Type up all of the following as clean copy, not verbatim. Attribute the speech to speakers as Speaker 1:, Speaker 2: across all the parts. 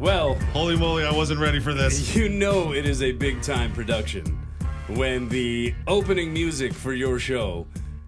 Speaker 1: Well,
Speaker 2: Holy moly, I wasn't ready for this.
Speaker 1: you know it is a big-time production when the opening music for your show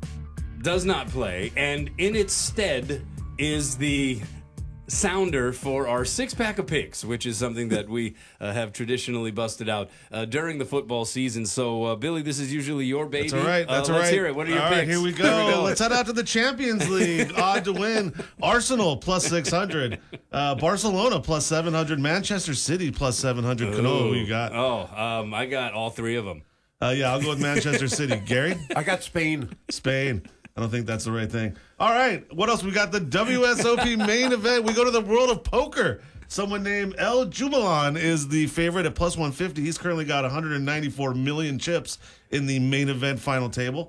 Speaker 1: does not play, and in its stead is the sounder for our six-pack of picks, which is something that we have traditionally busted out during the football season. So, Billy, this is usually your baby.
Speaker 2: That's all right. That's all right.
Speaker 1: Let's hear it. What are your
Speaker 2: all
Speaker 1: picks?
Speaker 2: Right, here we go. Let's head out to the Champions League. Odd to win. Arsenal plus 600. Barcelona plus 700. Manchester City plus 700. Cano, who you got?
Speaker 1: I got all three of them.
Speaker 2: Yeah, I'll go with Manchester City. Gary?
Speaker 3: I got Spain.
Speaker 2: Spain. I don't think that's the right thing. All right. What else? We got the WSOP main event. We go to the world of poker. Someone named El Jumalan is the favorite at plus 150. He's currently got 194 million chips in the main event final table.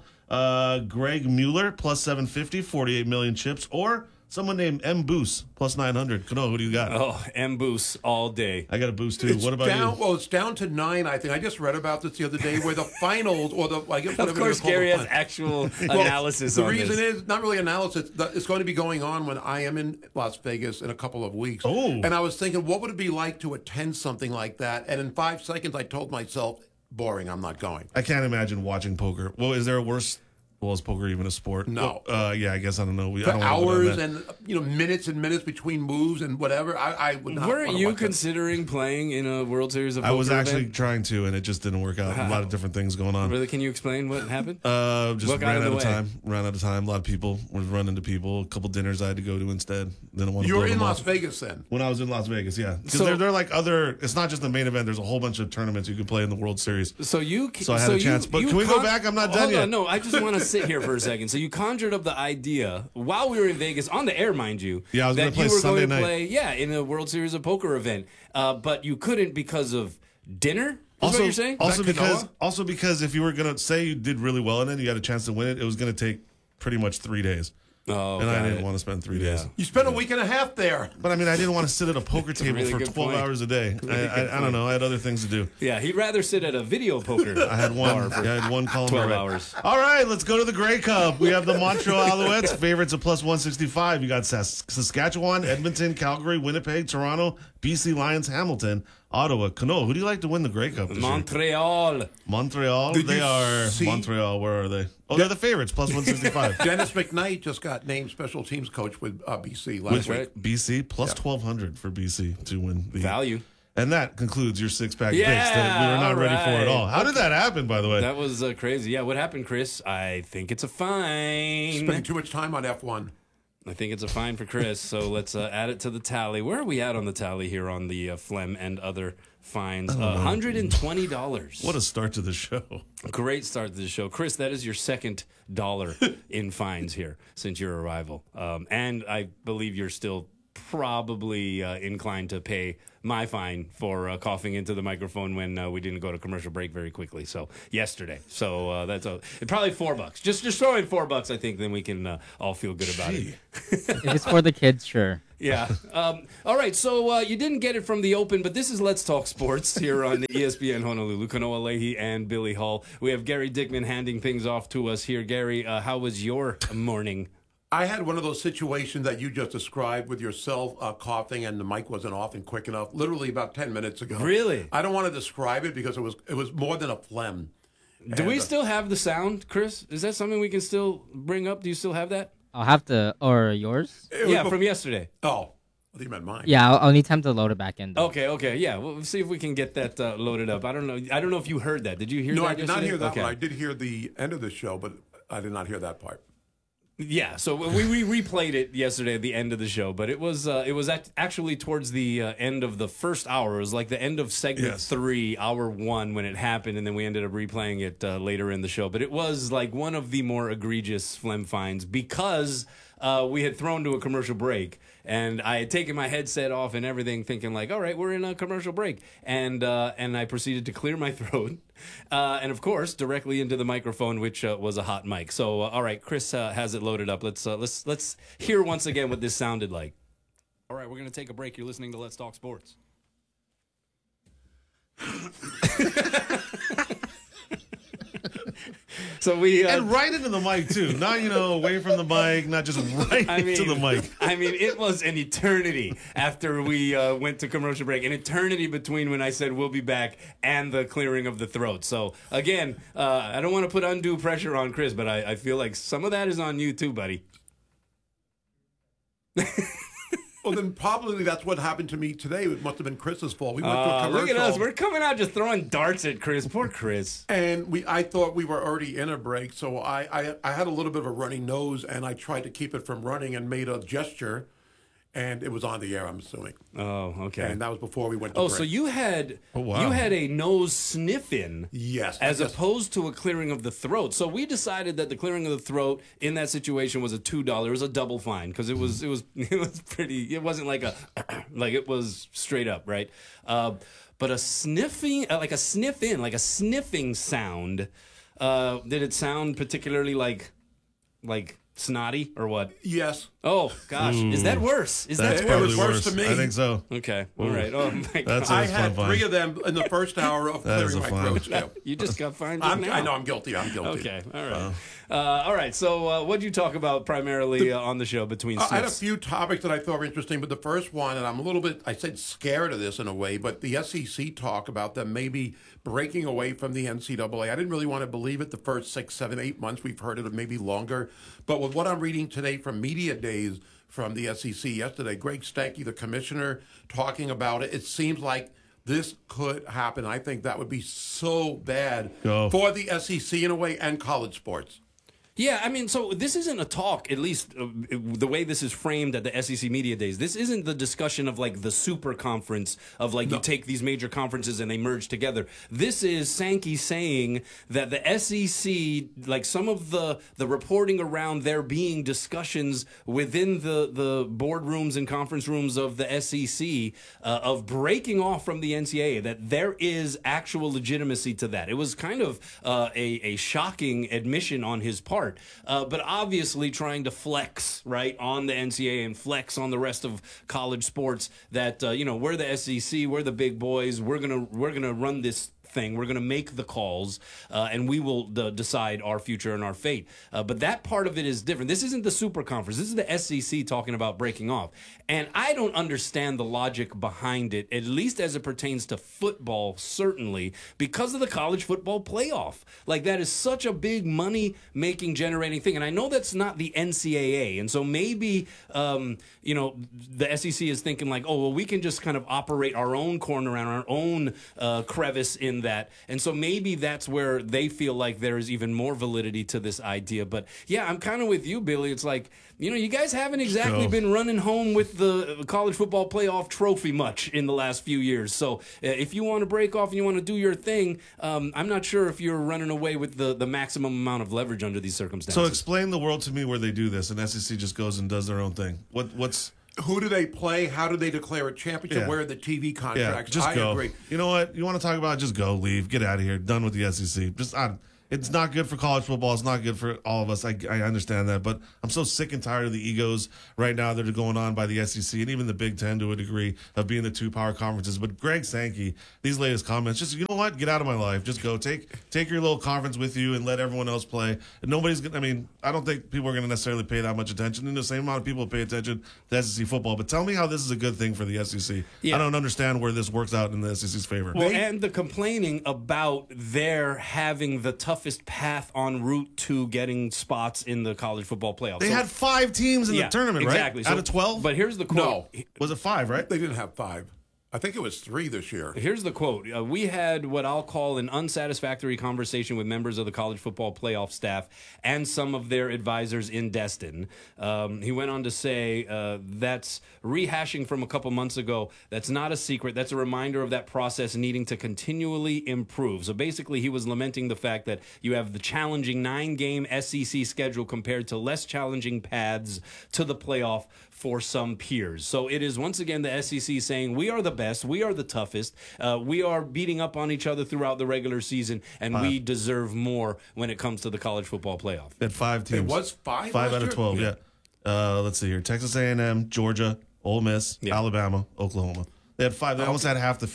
Speaker 2: Greg Mueller plus 750, 48 million chips. Or someone named M. Boos plus 900. Kano, who do you got?
Speaker 1: Oh, M. Boos all day.
Speaker 2: I got a Boos too. What about you?
Speaker 3: Well, it's down to 9, I think. I just read about this the other day where the finals, or the, I guess,
Speaker 1: Of course, Gary has actual analysis on this.
Speaker 3: The reason is, not really analysis, it's going to be going on when I am in Las Vegas in a couple of weeks.
Speaker 2: Oh.
Speaker 3: And I was thinking, what would it be like to attend something like that? And in 5 seconds, I told myself, boring, I'm not going.
Speaker 2: I can't imagine watching poker. Well, is there a worse... Well, is poker even a sport?
Speaker 3: No.
Speaker 2: Yeah, I guess I don't know.
Speaker 3: For hours and minutes and minutes between moves and whatever, I would not.
Speaker 1: Weren't you considering playing in a World Series of Poker
Speaker 2: I was actually
Speaker 1: event?
Speaker 2: trying to, and it just didn't work out. A lot of different things going on.
Speaker 1: Really? Can you explain what happened?
Speaker 2: Just
Speaker 1: What got
Speaker 2: ran
Speaker 1: in
Speaker 2: out
Speaker 1: the
Speaker 2: of
Speaker 1: way?
Speaker 2: time. Ran out of time. A lot of people was running into people. A couple dinners I had to go to instead. Didn't want to.
Speaker 3: You were
Speaker 2: blow
Speaker 3: in
Speaker 2: them
Speaker 3: Las
Speaker 2: off.
Speaker 3: Vegas then.
Speaker 2: When I was in Las Vegas, yeah. Because
Speaker 1: So-
Speaker 2: they're like other. It's not just the main event. There's a whole bunch of tournaments you can play in the World Series.
Speaker 1: So
Speaker 2: I had a chance. But can we go back? I'm not done
Speaker 1: Hold
Speaker 2: yet.
Speaker 1: on, no, I just want to sit here for a second. So you conjured up the idea while we were in Vegas, on the air, mind you,
Speaker 2: Yeah, I was
Speaker 1: that
Speaker 2: gonna play
Speaker 1: you were
Speaker 2: Sunday
Speaker 1: going to
Speaker 2: night.
Speaker 1: play, in a World Series of Poker event, but you couldn't because of dinner. Is what you're saying?
Speaker 2: Also because if you were gonna say you did really well in it, you had a chance to win it. It was gonna take pretty much 3 days.
Speaker 1: Oh,
Speaker 2: And I
Speaker 1: got
Speaker 2: didn't
Speaker 1: it.
Speaker 2: want to spend 3 days.
Speaker 3: You spent a week and a half there.
Speaker 2: But I mean, I didn't want to sit at a poker table
Speaker 1: really
Speaker 2: for
Speaker 1: good
Speaker 2: 12
Speaker 1: point.
Speaker 2: hours a day. I don't know. I had other things to do.
Speaker 1: Yeah, he'd rather sit at a video poker.
Speaker 2: I had one. I had one column.
Speaker 1: 12
Speaker 2: to write.
Speaker 1: hours.
Speaker 2: All right, let's go to the Grey Cup. We have the Montreal Alouettes, favorites at plus 165. You got Saskatchewan, Edmonton, Calgary, Winnipeg, Toronto, BC Lions, Hamilton, Ottawa. Cano, who do you like to win the Grey Cup this year?
Speaker 1: Montreal.
Speaker 2: Montreal.
Speaker 3: Did
Speaker 2: They
Speaker 3: you
Speaker 2: are
Speaker 3: see-
Speaker 2: Montreal. Where are they? Oh, they're the favorites, plus 165.
Speaker 3: Dennis McKnight just got named special teams coach with BC last week.
Speaker 1: right.
Speaker 2: BC plus 1,200 for BC to win the
Speaker 1: Value.
Speaker 2: And that concludes your six-pack picks
Speaker 1: Yeah,
Speaker 2: that we were not
Speaker 1: all
Speaker 2: ready for at
Speaker 1: right.
Speaker 2: all. How did that happen, by the way?
Speaker 1: That was crazy. Yeah, what happened, Chris? I think it's a fine.
Speaker 3: Spending too much time on F1.
Speaker 1: I think it's a fine for Chris, so let's add it to the tally. Where are we at on the tally here on the Phlegm and other fines? $120.
Speaker 2: What a start to the show.
Speaker 1: Great start to the show. Chris, that is your second dollar in fines here since your arrival. And I believe you're still probably inclined to pay my fine for coughing into the microphone when we didn't go to commercial break very quickly. So yesterday. So that's probably $4. Just throw in $4. I think then we can all feel good about it.
Speaker 4: If it's for the kids, sure.
Speaker 1: Yeah. All right. So you didn't get it from the open, but this is Let's Talk Sports here on ESPN Honolulu. Kanoa Leahy and Billy Hull. We have Gary Dickman handing things off to us here. Gary, how was your morning?
Speaker 3: I had one of those situations that you just described with yourself coughing and the mic wasn't off and quick enough. Literally about 10 minutes ago.
Speaker 1: Really?
Speaker 3: I don't want to describe it because it was more than a phlegm.
Speaker 1: Do we still have the sound, Chris? Is that something we can still bring up? Do you still have that?
Speaker 4: I'll have to, or yours?
Speaker 1: Yeah, from yesterday.
Speaker 3: Oh, I think you meant mine.
Speaker 4: Yeah, I'll need time to load it back in. Though.
Speaker 1: Okay, yeah. We'll see if we can get that loaded up. I don't know if you heard that. Did you hear that?
Speaker 3: No, I did not
Speaker 1: yesterday?
Speaker 3: hear that
Speaker 1: Okay.
Speaker 3: one. I did hear the end of the show, but I did not hear that part.
Speaker 1: Yeah, so we replayed it yesterday at the end of the show, but it was actually towards the end of the first hour. It was like the end of segment 3, hour 1 when it happened, and then we ended up replaying it later in the show. But it was like one of the more egregious phlegm fines because we had thrown to a commercial break, and I had taken my headset off and everything, thinking like, all right, we're in a commercial break, and I proceeded to clear my throat, and of course directly into the microphone, which was a hot mic. So all right, Chris has it loaded up. Let's hear once again what this sounded like. All right, we're gonna take a break. You're listening to Let's Talk Sports. So we
Speaker 2: and right into the mic too, not away from the mic, not just right into the mic.
Speaker 1: I mean, it was an eternity after we went to commercial break, an eternity between when I said we'll be back and the clearing of the throat. So again, I don't want to put undue pressure on Chris, but I feel like some of that is on you too, buddy.
Speaker 3: Well, then probably that's what happened to me today. It must have been Chris's fault. We went to a commercial.
Speaker 1: Look at us. We're coming out just throwing darts at Chris. Poor Chris.
Speaker 3: And I thought we were already in a break, so I had a little bit of a runny nose, and I tried to keep it from running and made a gesture, and it was on the air, I'm assuming.
Speaker 1: Oh, okay.
Speaker 3: And that was before we went to break.
Speaker 1: So you had a nose sniff-in,
Speaker 3: yes,
Speaker 1: as opposed to a clearing of the throat. So we decided that the clearing of the throat in that situation was a $2. It was a double fine because it was pretty. It wasn't like like it was straight up, right? But a sniffing, like a sniff-in, like a sniffing sound. Did it sound particularly like snotty or what?
Speaker 3: Yes.
Speaker 1: Oh gosh, is that worse?
Speaker 2: That's
Speaker 3: it
Speaker 2: probably
Speaker 3: was worse to me.
Speaker 2: I think so.
Speaker 1: Okay, all right. Oh my God.
Speaker 2: That's
Speaker 3: I
Speaker 2: a
Speaker 3: had
Speaker 2: fun
Speaker 3: 3
Speaker 2: fine.
Speaker 3: of them in the first hour of
Speaker 2: That is
Speaker 3: clearing
Speaker 2: a
Speaker 3: my
Speaker 2: fine.
Speaker 3: throat. Yeah.
Speaker 1: You just got fined just now.
Speaker 3: I know I'm guilty.
Speaker 1: Okay, all right. All right, so what did you talk about primarily on the show between sniffs?
Speaker 3: I had a few topics that I thought were interesting, but the first one, and I'm a little bit, I said scared of this in a way, but the SEC talk about them maybe breaking away from the NCAA. I didn't really want to believe it the first 6, 7, 8 months. We've heard it maybe longer. But with what I'm reading today from Media Days from the SEC yesterday, Greg Stanke, the commissioner, talking about it, it seems like this could happen. I think that would be so bad for the SEC in a way and college sports.
Speaker 1: Yeah, I mean, so this isn't a talk, at least the way this is framed at the SEC Media Days. This isn't the discussion of like the super conference of like you take these major conferences and they merge together. This is Sankey saying that the SEC, like some of the reporting around there being discussions within the boardrooms and conference rooms of the SEC of breaking off from the NCAA, that there is actual legitimacy to that. It was kind of a shocking admission on his part. But obviously trying to flex, right, on the NCAA and flex on the rest of college sports that, we're the SEC, we're the big boys, we're gonna run this thing. We're going to make the calls, and we will decide our future and our fate. But that part of it is different. This isn't the super conference. This is the SEC talking about breaking off. And I don't understand the logic behind it, at least as it pertains to football, certainly, because of the college football playoff. Like, that is such a big money-making, generating thing. And I know that's not the NCAA. And so maybe, the SEC is thinking like, oh, well, we can just kind of operate our own corner around our own crevice in that. And so maybe that's where they feel like there is even more validity to this idea. But yeah, I'm kind of with you, Billy. It's like, you guys haven't exactly been running home with the college football playoff trophy much in the last few years. So if you want to break off and you want to do your thing, I'm not sure if you're running away with the maximum amount of leverage under these circumstances.
Speaker 2: So explain the world to me where they do this and SEC just goes and does their own thing. What's...
Speaker 3: Who do they play? How do they declare a championship?
Speaker 2: Yeah.
Speaker 3: Where are the TV contracts?
Speaker 2: Just go.
Speaker 3: I agree.
Speaker 2: You know what? You want to talk about it? Just go, leave, get out of here. Done with the SEC. It's not good for college football. It's not good for all of us. I understand that. But I'm so sick and tired of the egos right now that are going on by the SEC and even the Big Ten to a degree of being the two power conferences. But Greg Sankey, these latest comments, just, you know what? Get out of my life. Just go. Take your little conference with you and let everyone else play. And nobody's going to, I mean, I don't think people are going to necessarily pay that much attention. And the same amount of people pay attention to SEC football. But tell me how this is a good thing for the SEC. Yeah. I don't understand where this works out in the SEC's favor.
Speaker 1: Well, and the complaining about their having the toughest path en route to getting spots in the college football playoffs.
Speaker 2: They had 5 teams in the tournament, right?
Speaker 1: Exactly.
Speaker 2: Out of 12?
Speaker 1: But here's the quote.
Speaker 3: No.
Speaker 2: Was it 5, right?
Speaker 3: They didn't have 5. I think it was 3 this year.
Speaker 1: Here's the quote. We had what I'll call an unsatisfactory conversation with members of the college football playoff staff and some of their advisors in Destin. He went on to say, that's rehashing from a couple months ago. That's not a secret. That's a reminder of that process needing to continually improve. So basically, he was lamenting the fact that you have the challenging 9-game SEC schedule compared to less challenging paths to the playoff for some peers. So it is once again the SEC saying we are the best, we are the toughest, we are beating up on each other throughout the regular season, and we deserve more when it comes to the college football playoff.
Speaker 2: They had 5 teams.
Speaker 3: It was 5?
Speaker 2: 5 out of 12, yeah. Let's see here. Texas A&M, Georgia, Ole Miss, Alabama, Oklahoma. They had 5. They almost had half the field.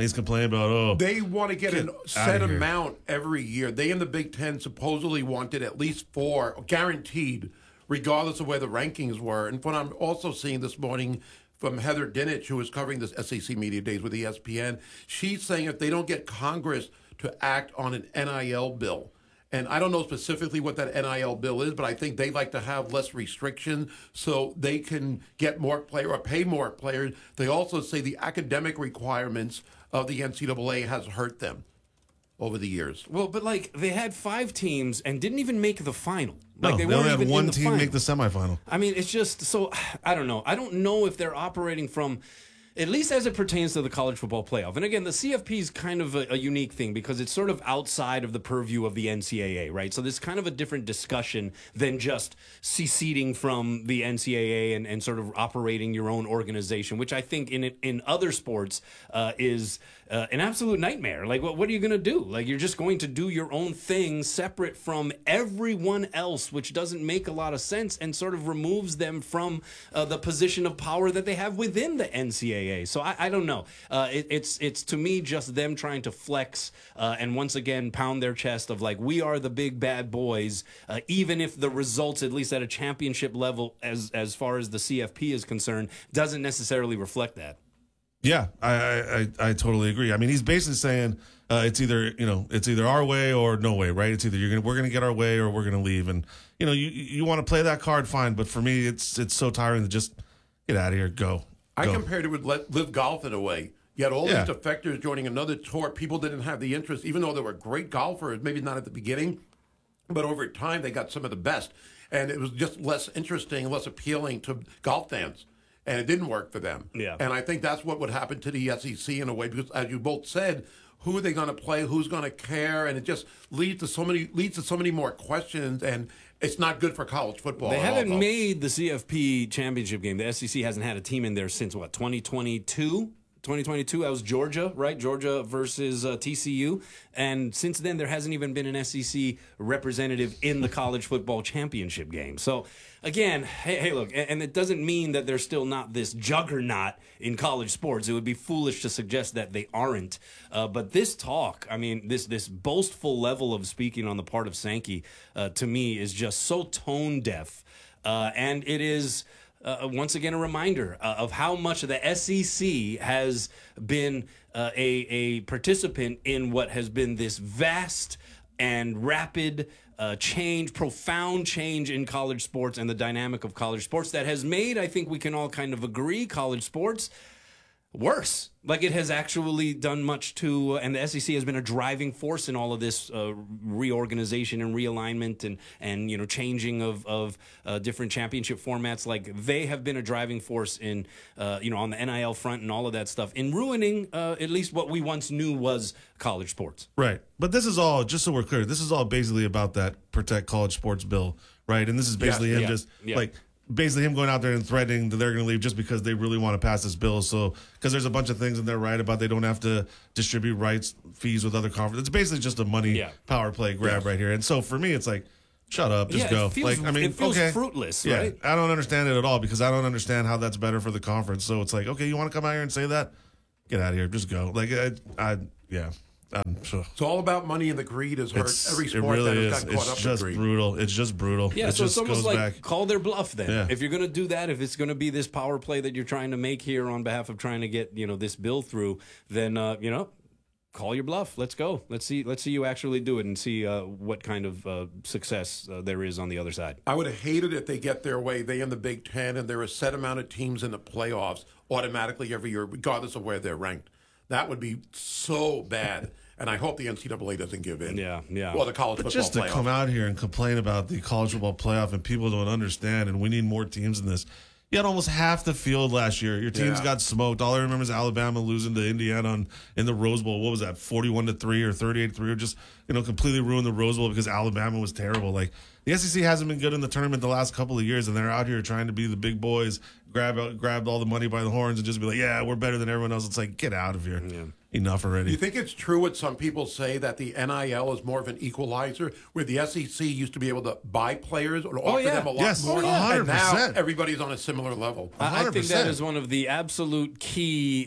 Speaker 2: He's complaining about,
Speaker 3: They want to get a set
Speaker 2: outta here.
Speaker 3: amount every year. They in the Big Ten supposedly wanted at least 4, guaranteed, regardless of where the rankings were. And what I'm also seeing this morning from Heather Dinich, who is covering this SEC Media Days with ESPN, she's saying if they don't get Congress to act on an NIL bill, and I don't know specifically what that NIL bill is, but I think they like to have less restrictions so they can get more players or pay more players. They also say the academic requirements of the NCAA has hurt them over the years.
Speaker 1: Well, but like they had 5 teams and didn't even make the final.
Speaker 2: no,
Speaker 1: Like
Speaker 2: they
Speaker 1: weren't
Speaker 2: only had
Speaker 1: even in
Speaker 2: one
Speaker 1: the
Speaker 2: team
Speaker 1: final.
Speaker 2: make the semifinal.
Speaker 1: I mean, it's just so I don't know. I don't know if they're operating from, at least as it pertains to the college football playoff. And again, the CFP is kind of a unique thing because it's sort of outside of the purview of the NCAA, right? So there's kind of a different discussion than just seceding from the NCAA and sort of operating your own organization, which I think in other sports is an absolute nightmare. Like, what are you going to do? Like, you're just going to do your own thing separate from everyone else, which doesn't make a lot of sense and sort of removes them from the position of power that they have within the NCAA. So I don't know. It's to me just them trying to flex and once again pound their chest of like, we are the big bad boys, even if the results, at least at a championship level, as far as the CFP is concerned, doesn't necessarily reflect that.
Speaker 2: Yeah, I totally agree. I mean, he's basically saying it's either our way or no way, right? It's either we're gonna get our way or we're gonna leave, and you want to play that card, fine. But for me, it's so tiring to just get out of here, go.
Speaker 3: I compared it with Live Golf in a way. You had all
Speaker 2: Yeah.
Speaker 3: these defectors joining another tour. People didn't have the interest, even though they were great golfers, maybe not at the beginning, but over time they got some of the best. And it was just less interesting, less appealing to golf fans. And it didn't work for them.
Speaker 1: Yeah.
Speaker 3: And I think that's what would happen to the SEC in a way, because as you both said, who are they going to play? Who's going to care? And it just leads to so many more questions, and it's not good for college football.
Speaker 1: They
Speaker 3: at all,
Speaker 1: haven't
Speaker 3: though.
Speaker 1: made the CFP championship game. The SEC hasn't had a team in there since, 2022? 2022, that was Georgia, right? Georgia versus TCU. And since then, there hasn't even been an SEC representative in the college football championship game. So, again, hey, look, and it doesn't mean that there's still not this juggernaut in college sports. It would be foolish to suggest that they aren't. But this talk, I mean, this boastful level of speaking on the part of Sankey, to me, is just so tone deaf. And it is... once again, a reminder of how much the SEC has been a participant in what has been this vast and rapid change, profound change in college sports and the dynamic of college sports that has made, I think we can all kind of agree, college sports worse. Like, it has actually done much to, and the SEC has been a driving force in all of this reorganization and realignment and changing of different championship formats. Like, they have been a driving force in on the NIL front and all of that stuff in ruining at least what we once knew was college sports.
Speaker 2: Right. But this is all, just so we're clear, this is all basically about that Protect College Sports bill, right? And this is basically him basically him going out there and threatening that they're going to leave just because they really want to pass this bill. So, because there's a bunch of things in there, right, about they don't have to distribute rights fees with other conferences. It's basically just a money power play grab right here. And so for me, it's like, shut up, just go.
Speaker 1: It feels fruitless, right?
Speaker 2: I don't understand it at all because I don't understand how that's better for the conference. So it's like, okay, you want to come out here and say that? Get out of here, just go. Like,
Speaker 3: It's all about money, and the greed has hurt every sport
Speaker 2: really
Speaker 3: that has
Speaker 2: is.
Speaker 3: gotten caught up
Speaker 2: It's just
Speaker 3: in greed.
Speaker 2: brutal. It's just brutal.
Speaker 1: Yeah,
Speaker 2: it
Speaker 1: so
Speaker 2: just
Speaker 1: it's almost
Speaker 2: goes
Speaker 1: like
Speaker 2: back.
Speaker 1: call their bluff then.
Speaker 2: Yeah.
Speaker 1: If you're going to do that, if it's going to be this power play that you're trying to make here on behalf of trying to get, this bill through, then, call your bluff. Let's go. Let's see you actually do it and see what kind of success there is on the other side.
Speaker 3: I would have hated if they get their way. They in the Big Ten, and there are a set amount of teams in the playoffs automatically every year, regardless of where they're ranked. That would be so bad. And I hope the NCAA doesn't give in.
Speaker 1: Yeah.
Speaker 3: Or the college
Speaker 2: But
Speaker 3: football
Speaker 2: just to
Speaker 3: playoff.
Speaker 2: come out here and complain about the college football playoff and people don't understand and we need more teams in this. You had almost half the field last year. Your teams got smoked. All I remember is Alabama losing to Indiana in the Rose Bowl. What was that, 41-3 or 38-3? Or just completely ruined the Rose Bowl because Alabama was terrible. Like, the SEC hasn't been good in the tournament the last couple of years, and they're out here trying to be the big boys, grab all the money by the horns, and just be like, yeah, we're better than everyone else. It's like, get out of here. enough already.
Speaker 3: Do you think it's true what some people say that the NIL is more of an equalizer, where the SEC used to be able to buy players or offer them a lot more? And now
Speaker 2: 100%.
Speaker 3: everybody's on a similar level.
Speaker 1: I think
Speaker 2: 100%.
Speaker 1: that is one of the absolute key,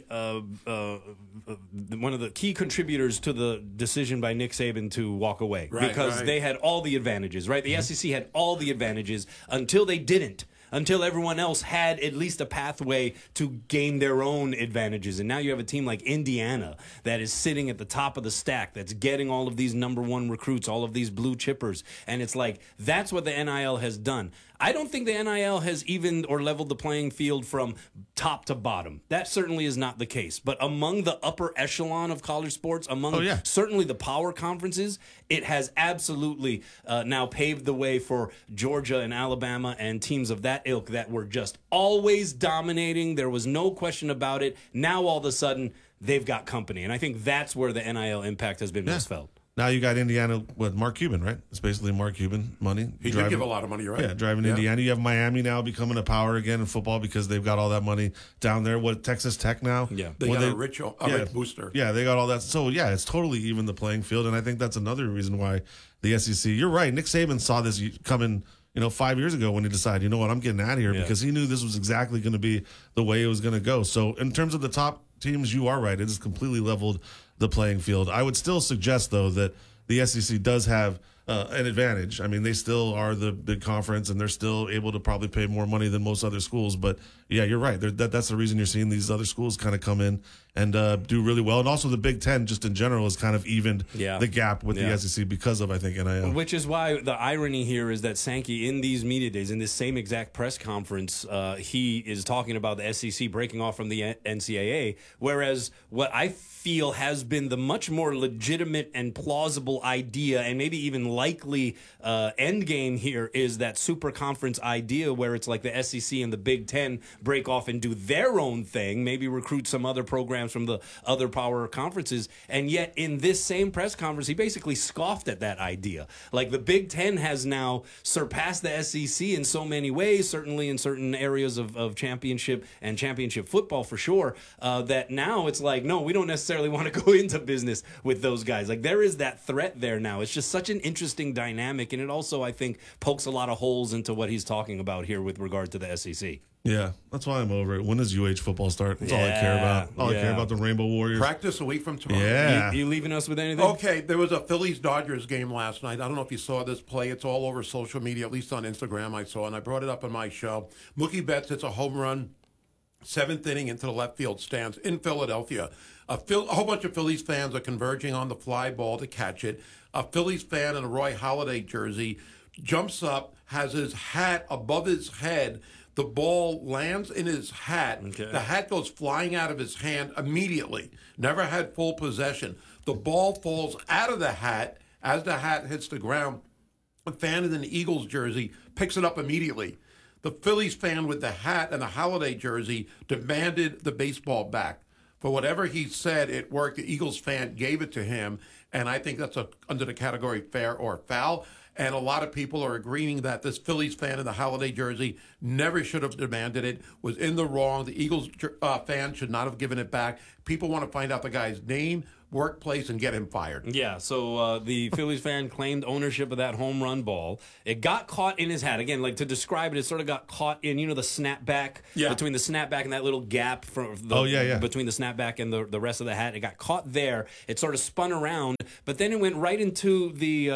Speaker 1: one of the key contributors to the decision by Nick Saban to walk away, because they had all the advantages, right? The SEC had all the advantages until they didn't. Until everyone else had at least a pathway to gain their own advantages. And now you have a team like Indiana that is sitting at the top of the stack, that's getting all of these number one recruits, all of these blue chippers. And it's like, that's what the NIL has done. I don't think the NIL has evened or leveled the playing field from top to bottom. That certainly is not the case. But among the upper echelon of college sports, among certainly the power conferences, it has absolutely now paved the way for Georgia and Alabama and teams of that ilk that were just always dominating. There was no question about it. Now all of a sudden, they've got company. And I think that's where the NIL impact has been most felt.
Speaker 2: Now you got Indiana with Mark Cuban, right? It's basically Mark Cuban money.
Speaker 3: He did give a lot of money, right?
Speaker 2: Yeah, driving Indiana. You have Miami now becoming a power again in football because they've got all that money down there. What, Texas Tech now?
Speaker 1: Yeah.
Speaker 3: They got a rich booster.
Speaker 2: Yeah, they got all that. So, yeah, it's totally even the playing field, and I think that's another reason why the SEC, you're right, Nick Saban saw this coming 5 years ago when he decided, you know what, I'm getting out of here because he knew this was exactly going to be the way it was going to go. So, in terms of the top teams, you are right. It has completely leveled the playing field. I would still suggest, though, that the SEC does have an advantage. I mean, they still are the big conference, and they're still able to probably pay more money than most other schools. But, yeah, you're right. That's the reason you're seeing these other schools kind of come in and do really well. And also the Big Ten, just in general, has kind of evened the gap with the SEC because of, I think, NIL.
Speaker 1: Which is why the irony here is that Sankey, in these media days, in this same exact press conference, he is talking about the SEC breaking off from the NCAA, whereas what I feel has been the much more legitimate and plausible idea, and maybe even likely end game here, is that super conference idea where it's like the SEC and the Big Ten break off and do their own thing, maybe recruit some other programs from the other power conferences. And yet in this same press conference, he basically scoffed at that idea. Like, the Big Ten has now surpassed the SEC in so many ways, certainly in certain areas of championship and championship football for sure, that now it's like, no, we don't necessarily want to go into business with those guys. Like, there is that threat there now. It's just such an interesting dynamic, and it also, I think, pokes a lot of holes into what he's talking about here with regard to the SEC.
Speaker 2: Yeah, that's why I'm over it. When does UH football start? That's all I care about. I care about the Rainbow Warriors.
Speaker 3: Practice a week from tomorrow.
Speaker 2: Yeah.
Speaker 1: You leaving us with anything?
Speaker 3: Okay, there was a Phillies-Dodgers game last night. I don't know if you saw this play. It's all over social media, at least on Instagram I saw, and I brought it up on my show. Mookie Betts hits a home run, seventh inning into the left field stands in Philadelphia. A whole bunch of Phillies fans are converging on the fly ball to catch it. A Phillies fan in a Roy Halladay jersey jumps up, has his hat above his head. The ball lands in his hat. Okay. The hat goes flying out of his hand immediately. Never had full possession. The ball falls out of the hat as the hat hits the ground. A fan in an Eagles jersey picks it up immediately. The Phillies fan with the hat and the Halladay jersey demanded the baseball back. For whatever he said, it worked. The Eagles fan gave it to him, and I think that's under the category fair or foul. And a lot of people are agreeing that this Phillies fan in the Halladay jersey never should have demanded it, was in the wrong. The Eagles fan should not have given it back. People want to find out the guy's name, workplace, and get him fired.
Speaker 1: Yeah, so the Phillies fan claimed ownership of that home run ball. It got caught in his hat. Again, like, to describe it, it sort of got caught in, the snapback, between the snapback and that little gap from between the snapback and the rest of the hat. It got caught there. It sort of spun around, but then it went right into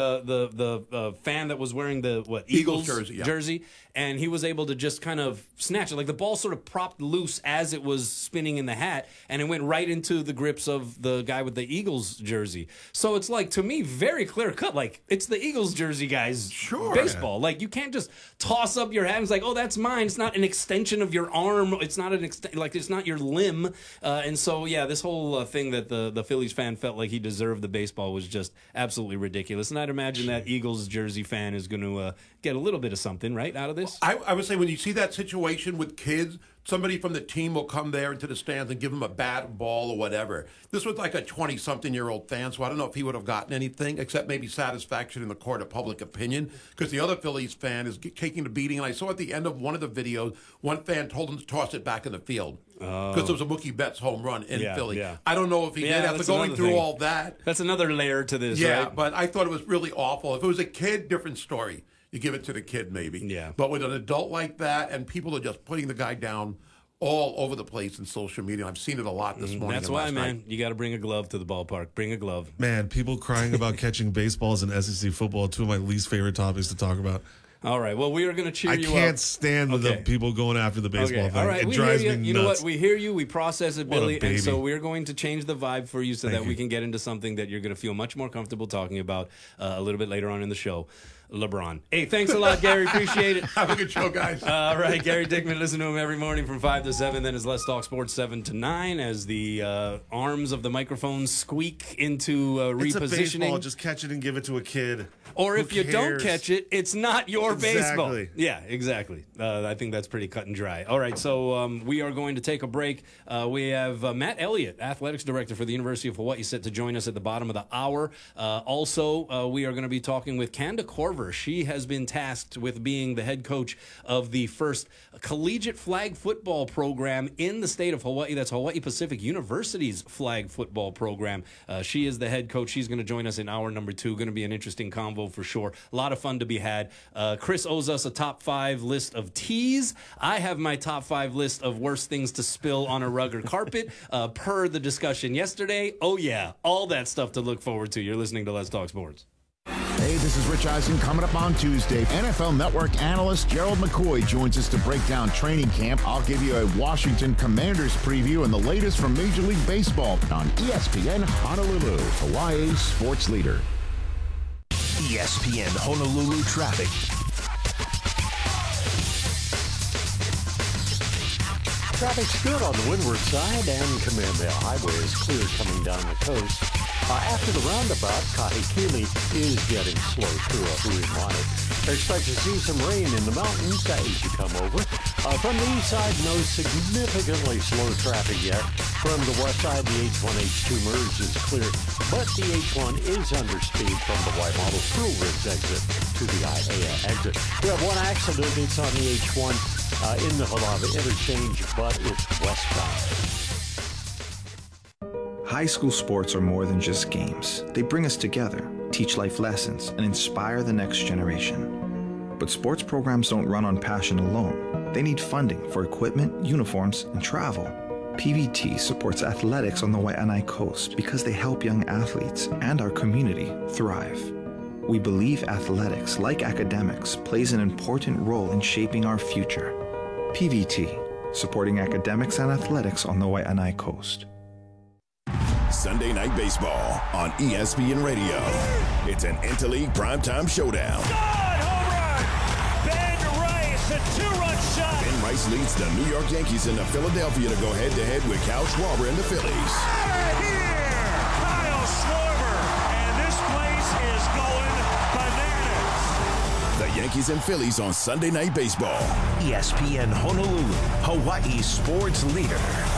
Speaker 1: the fan that was wearing the Eagles jersey, and he was able to just kind of snatch it. Like, the ball sort of propped loose as it was spinning in the hat, and it went right into the grips of the guy with the Eagles jersey. So it's like, to me, very clear cut. Like, it's the Eagles jersey guy's baseball. Yeah. Like, you can't just toss up your hat and it's like, oh, that's mine. It's not an extension of your arm. It's not it's not your limb. And so, yeah, this whole thing that the Phillies fan felt like he deserved the baseball was just absolutely ridiculous. And I'd imagine that Eagles jersey fan is going to get a little bit of something, right, out of this.
Speaker 3: I would say when you see that situation with kids, somebody from the team will come there into the stands and give him a bat, ball, or whatever. This was like a 20-something-year-old fan, so I don't know if he would have gotten anything except maybe satisfaction in the court of public opinion, because the other Phillies fan is taking the beating. And I saw at the end of one of the videos, one fan told him to toss it back in the field because it was a Mookie Betts home run in Philly.
Speaker 1: Yeah.
Speaker 3: I don't know if he did after going through all that.
Speaker 1: That's another layer to this,
Speaker 3: Yeah,
Speaker 1: right?
Speaker 3: but I thought it was really awful. If it was a kid, different story. You give it to the kid, maybe.
Speaker 1: Yeah.
Speaker 3: But with an adult like that, and people are just putting the guy down all over the place in social media. I've seen it a lot this morning.
Speaker 1: That's
Speaker 3: and
Speaker 1: why,
Speaker 3: last
Speaker 1: man,
Speaker 3: night.
Speaker 1: you got to bring a glove to the ballpark. Bring a glove.
Speaker 2: Man, people crying about catching baseballs and SEC football, two of my least favorite topics to talk about.
Speaker 1: All right. Well, we are going to cheer you up.
Speaker 2: I can't stand the people going after the baseball thing.
Speaker 1: All right.
Speaker 2: It
Speaker 1: We
Speaker 2: drives
Speaker 1: hear
Speaker 2: me
Speaker 1: you. You
Speaker 2: nuts.
Speaker 1: know what? We hear you. We process it,
Speaker 2: What a
Speaker 1: Billy. And
Speaker 2: baby.
Speaker 1: so we're going to change the vibe for you so
Speaker 2: Thank
Speaker 1: that
Speaker 2: you.
Speaker 1: we can get into something that you're going to feel much more comfortable talking about a little bit later on in the show. LeBron. Hey, thanks a lot, Gary. Appreciate it.
Speaker 3: Have a good show, guys.
Speaker 1: All right, Gary Dickman, listen to him every morning from 5 to 7. Then his Let's Talk Sports 7 to 9 as the arms of the microphone squeak into
Speaker 2: It's a
Speaker 1: repositioning.
Speaker 2: baseball. Just catch it and give it to a kid.
Speaker 1: Or
Speaker 2: Who
Speaker 1: if you don't
Speaker 2: cares?
Speaker 1: catch it, it's not your baseball.
Speaker 2: Exactly.
Speaker 1: Yeah, exactly. I think that's pretty cut and dry. All right, so we are going to take a break. We have Matt Elliott, athletics director for the University of Hawaii, set to join us at the bottom of the hour. Also, we are going to be talking with Kanda Corver. She has been tasked with being the head coach of the first collegiate flag football program in the state of Hawaii. That's Hawaii Pacific University's flag football program. She is the head coach. She's going to join us in hour number 2. Going to be an interesting convo for sure. A lot of fun to be had. Chris owes us a top 5 list of teas. I have my top 5 list of worst things to spill on a rug or carpet per the discussion yesterday. Oh, yeah. All that stuff to look forward to. You're listening to Let's Talk Sports.
Speaker 5: Hey, this is Rich Eisen. Coming up on Tuesday, NFL Network analyst Gerald McCoy joins us to break down training camp. I'll give you a Washington Commanders preview and the latest from Major League Baseball on ESPN Honolulu, Hawaii's sports leader.
Speaker 6: ESPN Honolulu traffic.
Speaker 7: Traffic's good on the windward side, and Kamehameha Highway is clear coming down the coast. After the roundabout, Kahikili is getting slow through a Huimani. Expect to see some rain in the mountains as you come over. From the east side, no significantly slow traffic yet. From the west side, the H1-H2 merge is clear, but the H1 is under speed from the Waimalo Thrill Ridge exit to the Aiea exit. We have one accident. It's on the H1 in the Halava interchange, but it's westbound.
Speaker 8: High school sports are more than just games. They bring us together, teach life lessons, and inspire the next generation. But sports programs don't run on passion alone. They need funding for equipment, uniforms, and travel. PVT supports athletics on the Waianae Coast because they help young athletes and our community thrive. We believe athletics, like academics, plays an important role in shaping our future. PVT, supporting academics and athletics on the Waianae Coast.
Speaker 6: Sunday Night Baseball on ESPN Radio. It's an interleague primetime showdown.
Speaker 9: Home run! Ben Rice, a 2-run shot.
Speaker 6: Ben Rice leads the New York Yankees into Philadelphia to go head-to-head with Kyle Schwarber and the Phillies.
Speaker 9: Out of here! Kyle Schwarber, and this place is going bananas.
Speaker 6: The Yankees and Phillies on Sunday Night Baseball. ESPN Honolulu, Hawaii's sports leader.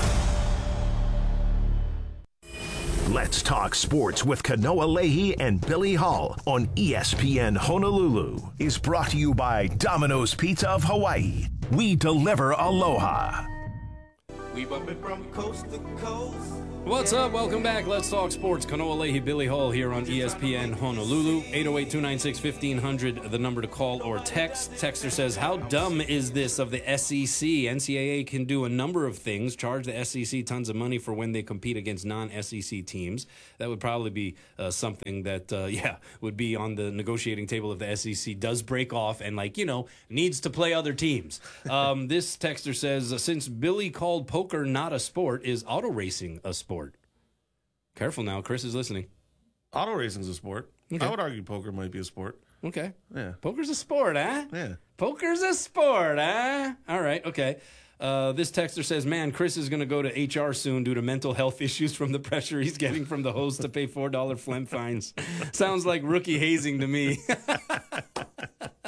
Speaker 6: Let's talk sports with Kanoa Leahy and Billy Hall on ESPN Honolulu is brought to you by Domino's Pizza of Hawaii. We deliver aloha.
Speaker 10: We bumping from coast to coast.
Speaker 1: What's up? Welcome back. Let's talk sports. Kanoa Leahy, Billy Hall here on ESPN Honolulu. 808-296-1500, the number to call or text. Texter says, how dumb is this of the SEC? NCAA can do a number of things. Charge the SEC tons of money for when they compete against non-SEC teams. That would probably be something that, would be on the negotiating table if the SEC does break off and, needs to play other teams. This texter says, since Billy called poker not a sport, is auto racing a sport? Careful now, Chris is listening.
Speaker 2: Auto racing's a sport.
Speaker 1: Okay.
Speaker 2: I would argue poker might be a sport.
Speaker 1: Okay.
Speaker 2: Yeah.
Speaker 1: Poker's a sport, huh?
Speaker 2: Yeah.
Speaker 1: Poker's a sport, huh? All right, okay. This texter says, man, Chris is going to go to HR soon due to mental health issues from the pressure he's getting from the host to pay $4 phlegm fines. Sounds like rookie hazing to me.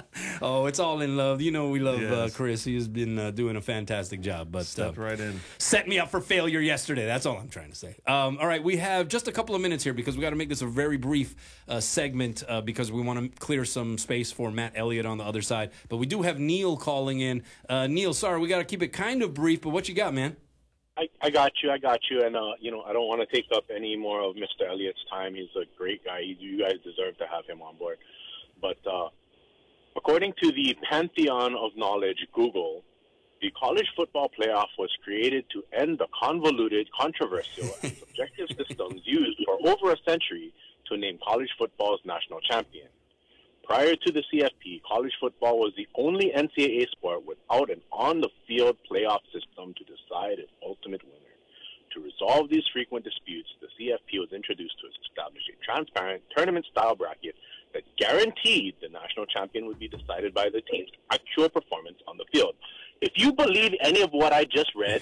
Speaker 1: Oh, it's all in love. You know we love
Speaker 2: Yes.
Speaker 1: Chris. He has been doing a fantastic job. But
Speaker 2: Stepped right in.
Speaker 1: set me up for failure yesterday. That's all I'm trying to say. All right, we have just a couple of minutes here because we got to make this a very brief segment because we want to clear some space for Matt Elliott on the other side. But we do have Neil calling in. Neil, sorry, we got to keep it kind of brief, but what you got, man?
Speaker 11: I got you, and I don't want to take up any more of Mr. Elliott's time. He's a great guy. You guys deserve to have him on board. But according to the pantheon of knowledge, Google, the college football playoff was created to end the convoluted, controversial, and subjective systems used for over a century to name college football's national champion. Prior to the CFP, college football was the only NCAA sport without an on-the-field playoff system to decide its ultimate winner. To resolve these frequent disputes, the CFP was introduced to establish a transparent tournament-style bracket that guaranteed the national champion would be decided by the team's actual performance on the field. If you believe any of what I just read,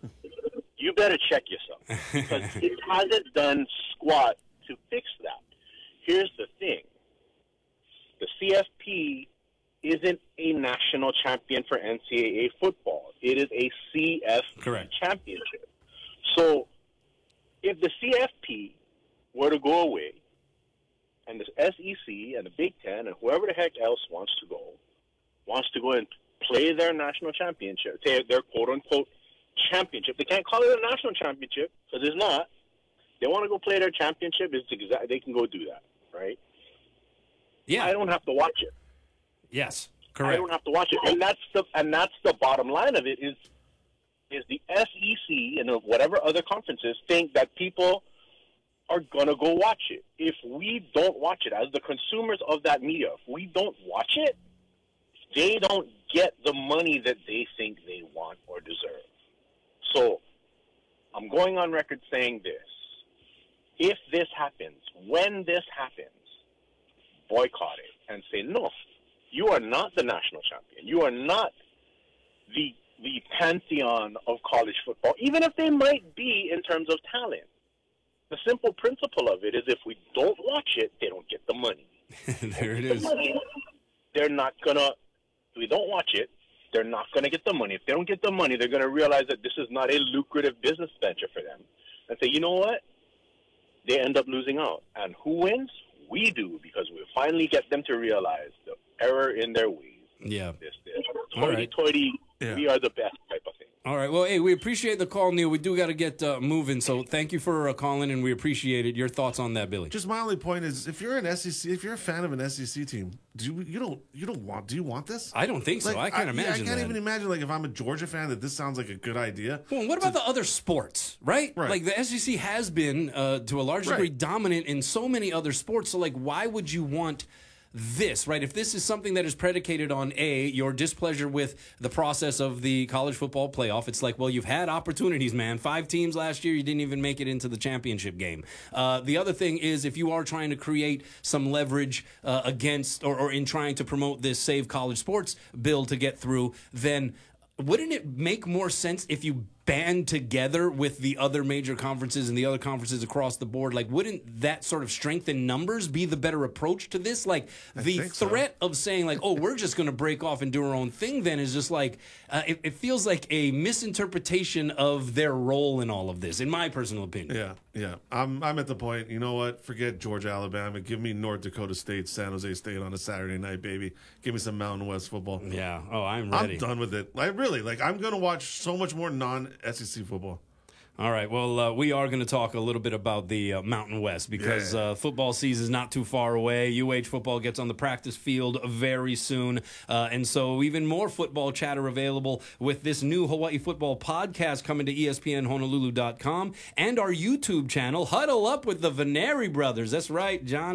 Speaker 11: you better check yourself, because it hasn't done squat to fix that. Here's the thing. The CFP isn't a national champion for NCAA football. It is a CFP championship. So if the CFP were to go away and the SEC and the Big Ten and whoever the heck else wants to go and play their national championship, their quote-unquote championship. They can't call it a national championship because it's not. They want to go play their championship. They can go do that, right?
Speaker 1: Yeah.
Speaker 11: I don't have to watch it.
Speaker 1: Yes, correct.
Speaker 11: I don't have to watch it, and that's the bottom line of it is the SEC and whatever other conferences think that people are gonna go watch it. If we don't watch it as the consumers of that media, if we don't watch it, they don't get the money that they think they want or deserve. So I'm going on record saying this. If this happens, when this happens, boycott it and say, no, you are not the national champion. You are not the pantheon of college football, even if they might be in terms of talent. The simple principle of it is if we don't watch it, they don't get the money.
Speaker 1: There it is.
Speaker 11: They're not going to, if we don't watch it, they're not going to get the money. If they don't get the money, they're going to realize that this is not a lucrative business venture for them. And say, you know what? They end up losing out. And who wins? We do, because we finally get them to realize the error in their ways.
Speaker 1: Yeah.
Speaker 11: This.
Speaker 1: All right.
Speaker 11: Toity, we are the best type of thing.
Speaker 1: All right. Well, hey, we appreciate the call, Neil. We do got to get moving, so thank you for calling, and we appreciate it. Your thoughts on that, Billy?
Speaker 2: Just my only point is, if you're an SEC, if you're a fan of an SEC team, do you want this?
Speaker 1: I don't think so.
Speaker 2: Like,
Speaker 1: I can't imagine.
Speaker 2: I can't even imagine, like, if I'm a Georgia fan, that this sounds like a good idea.
Speaker 1: Well, what about the other sports, right? Like the SEC has been to a large degree dominant in so many other sports. So, like, why would you want this, right? If this is something that is predicated on your displeasure with the process of the college football playoff, it's like, well, you've had opportunities, man. 5 teams last year, you didn't even make it into the championship game. The other thing is, if you are trying to create some leverage against or in trying to promote this Save College Sports bill to get through, then wouldn't it make more sense if you band together with the other major conferences and the other conferences across the board? Like, wouldn't that sort of strengthen numbers be the better approach to this? Like, the threat of saying, like, oh, we're just going to break off and do our own thing then is just like, it feels like a misinterpretation of their role in all of this, in my personal opinion.
Speaker 2: Yeah. I'm at the point, you know what? Forget Georgia, Alabama. Give me North Dakota State, San Jose State on a Saturday night, baby. Give me some Mountain West football.
Speaker 1: Yeah. Oh, I'm ready.
Speaker 2: I'm done with it. I'm going to watch so much more non-SEC football.
Speaker 1: All right. Well, we are going to talk a little bit about the Mountain West because football season is not too far away. UH football gets on the practice field very soon. And so even more football chatter available with this new Hawaii football podcast coming to ESPNHonolulu.com and our YouTube channel. Huddle up with the Veneri brothers. That's right, John